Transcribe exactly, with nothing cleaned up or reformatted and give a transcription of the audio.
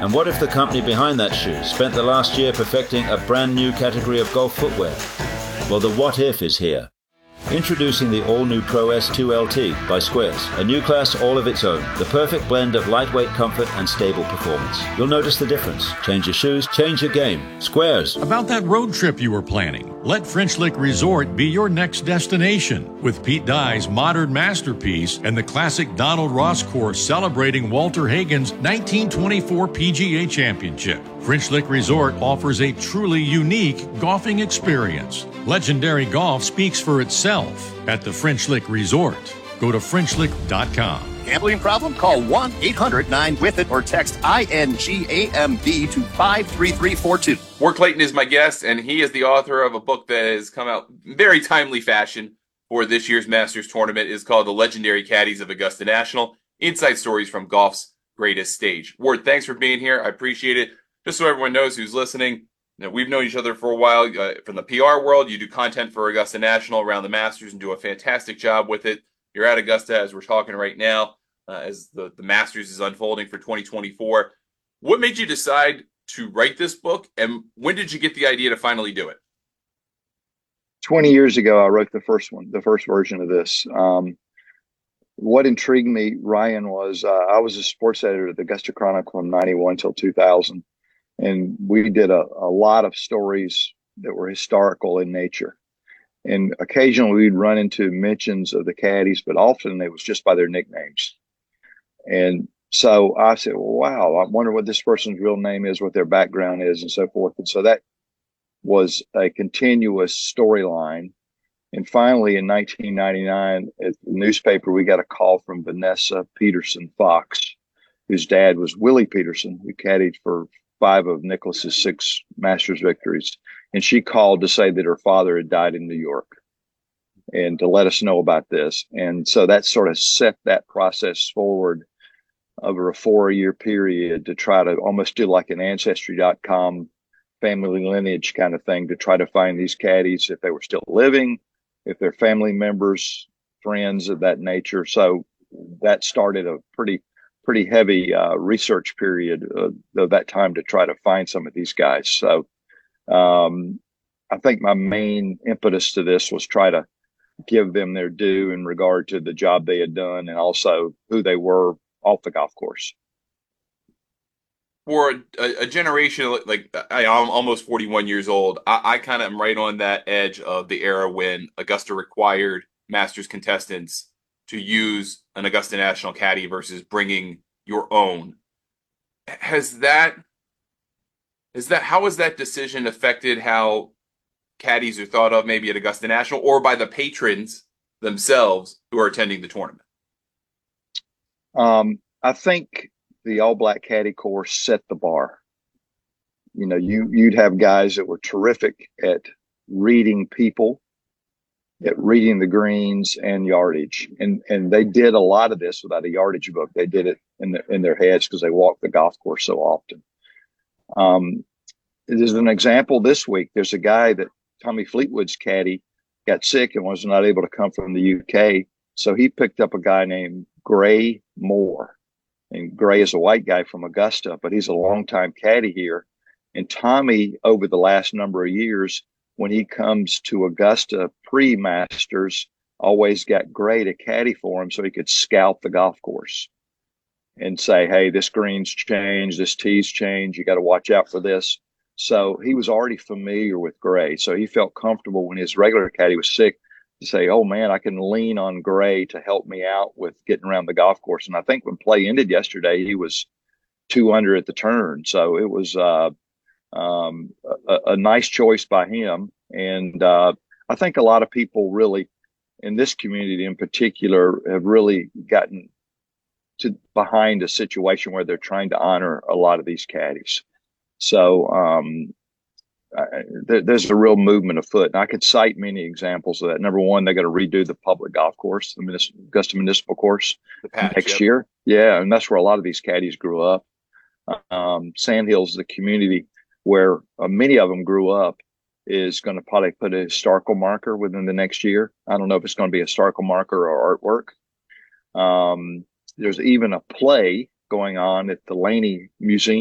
And what if the company behind that shoe spent the last year perfecting a brand new category of golf footwear? Well, the what if is here. Introducing the all-new Pro S two L T by Squares, a new class all of its own, the perfect blend of lightweight comfort and stable performance. You'll notice the difference. Change your shoes, change your game. Squares. About that road trip you were planning, let French Lick Resort be your next destination. With Pete Dye's modern masterpiece and the classic Donald Ross course celebrating Walter Hagen's nineteen twenty-four P G A Championship, French Lick Resort offers a truly unique golfing experience. Legendary golf speaks for itself at the French Lick Resort. Go to French Lick dot com. Gambling problem? Call one eight hundred nine with it or text I N G A M B to five three three four two. Ward Clayton is my guest, and he is the author of a book that has come out in very timely fashion for this year's Masters tournament. It's called The Legendary Caddies of Augusta National, Inside Stories from Golf's Greatest Stage. Ward, thanks for being here. I appreciate it. Just so everyone knows who's listening, you know, we've known each other for a while uh, from the P R world. You do content for Augusta National around the Masters and do a fantastic job with it. You're at Augusta as we're talking right now, uh, as the, the Masters is unfolding for twenty twenty-four. What made you decide to write this book, and when did you get the idea to finally do it? twenty years ago, I wrote the first one, the first version of this. Um, what intrigued me, Ryan, was uh, I was a sports editor at the Augusta Chronicle from ninety-one till two thousand. And we did a, a lot of stories that were historical in nature. And occasionally we'd run into mentions of the caddies, but often it was just by their nicknames. And so I said, well, wow, I wonder what this person's real name is, what their background is, and so forth. And so that was a continuous storyline. And finally, in nineteen ninety-nine, at the newspaper, we got a call from Vanessa Peterson Fox, whose dad was Willie Peterson, who caddied for five of Nicklaus's six Masters victories. And she called to say that her father had died in New York and to let us know about this. And so that sort of set that process forward over a four year period to try to almost do like an ancestry dot com family lineage kind of thing, to try to find these caddies, if they were still living, if they're family members, friends of that nature. So that started a pretty pretty heavy uh, research period uh, of that time to try to find some of these guys. So um, I think my main impetus to this was try to give them their due in regard to the job they had done and also who they were off the golf course. For a, a generation, like I, I'm almost forty-one years old, I, I kind of am right on that edge of the era when Augusta required Masters contestants to use an Augusta National caddy versus bringing your own. Has that, is that, how has that decision affected how caddies are thought of maybe at Augusta National or by the patrons themselves who are attending the tournament? Um, I think the All Black Caddy course set the bar. You know, you, you'd have guys that were terrific at reading people, at reading the greens and yardage. And, and they did a lot of this without a yardage book. They did it in, the, in their heads because they walked the golf course so often. Um, there's an example this week. There's a guy that Tommy Fleetwood's caddy got sick and was not able to come from the U K. So he picked up a guy named Gray Moore. And Gray is a white guy from Augusta, but he's a longtime caddy here. And Tommy, over the last number of years, when he comes to Augusta pre-Masters, always got Gray to caddy for him so he could scout the golf course and say, hey, this green's changed, this tee's changed, you got to watch out for this. So he was already familiar with Gray. So he felt comfortable when his regular caddy was sick to say, oh, man, I can lean on Gray to help me out with getting around the golf course. And I think when play ended yesterday, he was two under at the turn. So it was uh, um, a, a nice choice by him. And uh, I think a lot of people really, in this community in particular, have really gotten to behind a situation where they're trying to honor a lot of these caddies. So um, I, there, there's a real movement afoot. And I could cite many examples of that. Number one, they're going to redo the public golf course, the Municip- Augusta Municipal Course The patch, next yep. year. Yeah, and that's where a lot of these caddies grew up. Um, Sandhills is the community where uh, many of them grew up, is going to probably put a historical marker within the next year. I don't know if it's going to be a historical marker or artwork. Um, there's even a play going on at the Laney Museum